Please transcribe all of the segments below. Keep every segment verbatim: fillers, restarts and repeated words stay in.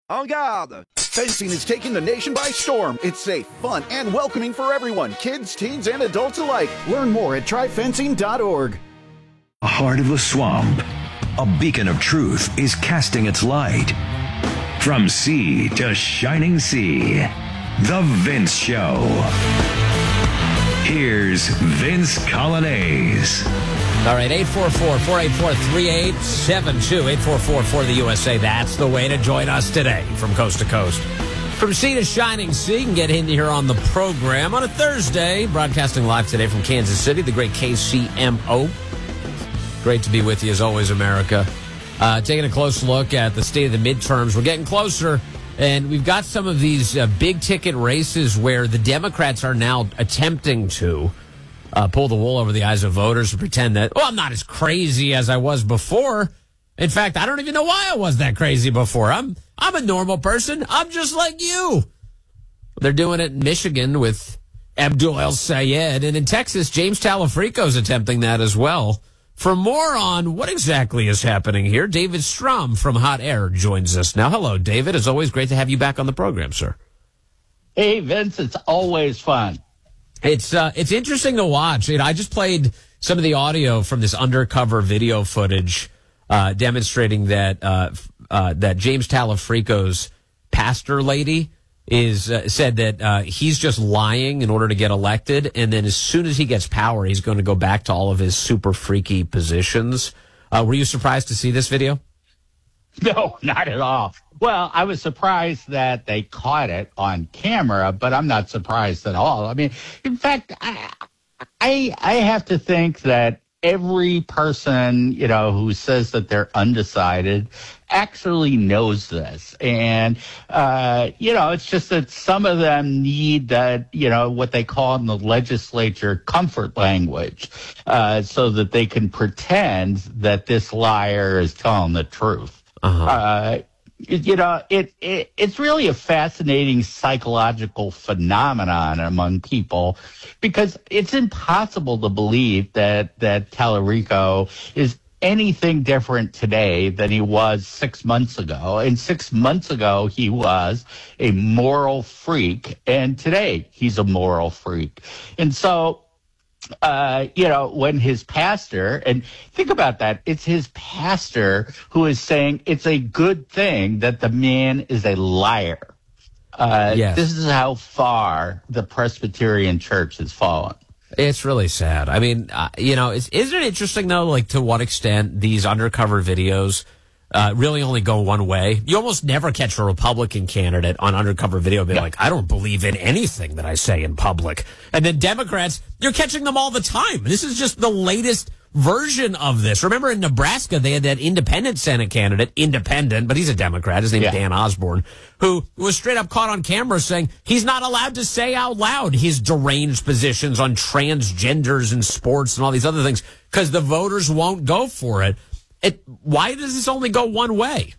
En garde! Fencing is taking the nation by storm. It's safe, fun, and welcoming for everyone, kids, teens, and adults alike. Learn more at try fencing dot org. The heart of the swamp, a beacon of truth is casting its light. From sea to shining sea, The Vince Show. Here's Vince Coglianese. All right, eight four four, four eight four, three eight seven two, eight four four for the U S A. That's the way to join us today from coast to coast. From sea to shining sea, you can get in here on the program on a Thursday, broadcasting live today from Kansas City, the great K C M O. Great to be with you as always, America. Uh, taking a close look at the state of the midterms. We're getting closer, and we've got some of these uh, big-ticket races where the Democrats are now attempting to Uh, pull the wool over the eyes of voters and pretend that, well, I'm not as crazy as I was before. In fact, I don't even know why I was that crazy before. I'm I'm a normal person. I'm just like you. They're doing it in Michigan with Abdul El Sayed. And in Texas, James Talafrico's attempting that as well. For more on what exactly is happening here, David Strom from Hot Air joins us now. Hello, David. It's always great to have you back on the program, sir. Hey, Vince. It's always fun. It's uh, it's interesting to watch. You know, I just played some of the audio from this undercover video footage uh, demonstrating that uh, uh, that James Talafrico's pastor lady is uh, said that uh, he's just lying in order to get elected, and then as soon as he gets power, he's going to go back to all of his super freaky positions. Uh, were you surprised to see this video? No, not at all. Well, I was surprised that they caught it on camera, but I'm not surprised at all. I mean, in fact, I I, I have to think that every person, you know, who says that they're undecided actually knows this. And, uh, you know, it's just that some of them need that, you know, what they call in the legislature comfort language, uh, so that they can pretend that this liar is telling the truth. Uh-huh. Uh, you know, it, it it's really a fascinating psychological phenomenon among people, because it's impossible to believe that that Talarico is anything different today than he was six months ago. And six months ago, he was a moral freak, and today he's a moral freak. And so, Uh, you know, when his pastor, and think about that, it's his pastor who is saying it's a good thing that the man is a liar. Uh, yes. This is how far the Presbyterian Church has fallen. It's really sad. I mean, uh, you know, it's, isn't it interesting, though, like to what extent these undercover videos Uh, really only go one way? You almost never catch a Republican candidate on undercover video being yeah. like, I don't believe in anything that I say in public. And then Democrats, you're catching them all the time. This is just the latest version of this. Remember in Nebraska, they had that independent Senate candidate, independent, but he's a Democrat. His name is yeah. Dan Osborne, who was straight up caught on camera saying he's not allowed to say out loud his deranged positions on transgenders and sports and all these other things because the voters won't go for it. It, why does this only go one way?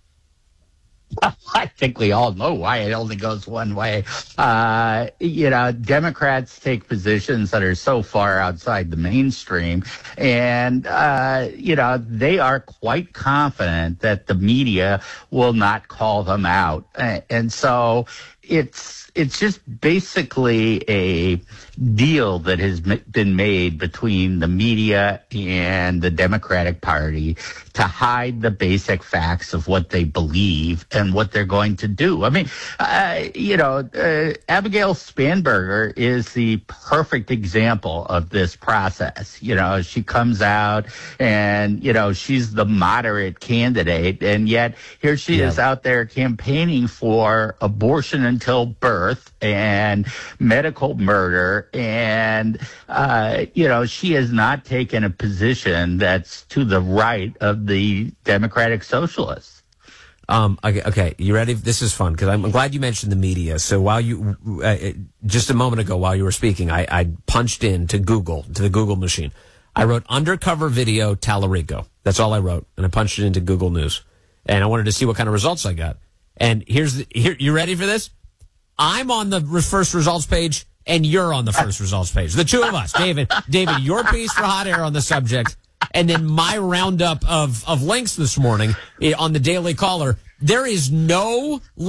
I think we all know why it only goes one way. Uh, you know, Democrats take positions that are so far outside the mainstream, and, uh, you know, they are quite confident that the media will not call them out. And so it's it's just basically a deal that has been made between the media and the Democratic Party to hide the basic facts of what they believe and what they're going to do. I mean, uh, you know, uh, Abigail Spanberger is the perfect example of this process. You know, she comes out and, you know, she's the moderate candidate, and yet here she yeah. is out there campaigning for abortion until birth and medical murder. And, uh, you know, she has not taken a position that's to the right of the Democratic Socialists. Um, okay, okay, you ready? This is fun because I'm glad you mentioned the media. So while you, uh, just a moment ago, while you were speaking, I, I punched in to Google, to the Google machine. I wrote undercover video Talarico. That's all I wrote. And I punched it into Google News. And I wanted to see what kind of results I got. And here's the, here, you ready for this? I'm on the first results page, and you're on the first results page. The two of us, David, David, your piece for Hot Air on the subject, and then my roundup of, of links this morning on the Daily Caller. There is no